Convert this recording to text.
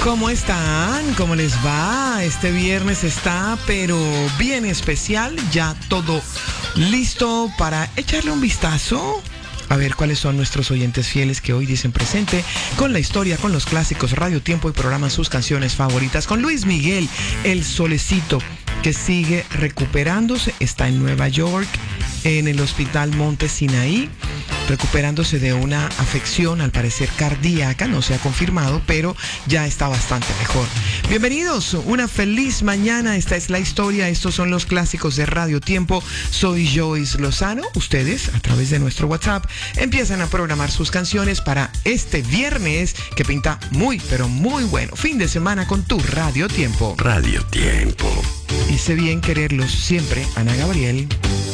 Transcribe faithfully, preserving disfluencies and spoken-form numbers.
¿Cómo están? ¿Cómo les va? Este viernes está, pero bien especial. Ya todo listo para echarle un vistazo. A ver cuáles son nuestros oyentes fieles que hoy dicen presente con la historia, con los clásicos, Radio Tiempo y programan sus canciones favoritas. Con Luis Miguel, el solecito, que sigue recuperándose. Está en Nueva York, en el Hospital Monte Sinaí, recuperándose de una afección, al parecer cardíaca, no se ha confirmado, pero ya está bastante mejor. Bienvenidos, una feliz mañana. Esta es la historia, estos son los clásicos de Radio Tiempo. Soy Joyce Lozano. Ustedes, a través de nuestro WhatsApp, empiezan a programar sus canciones para este viernes que pinta muy, pero muy bueno. Fin de semana con tu Radio Tiempo. Radio Tiempo. Hice bien quererlos siempre, Ana Gabriel.